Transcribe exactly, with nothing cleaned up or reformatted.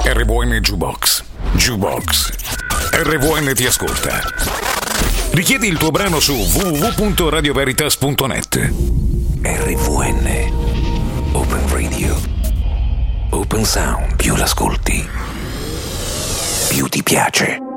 R V N Jukebox. Jukebox. R V N ti ascolta. Richiedi il tuo brano su w w w punto radio veritas punto net. R V N. Open Radio. Open Sound. Più l'ascolti, più ti piace.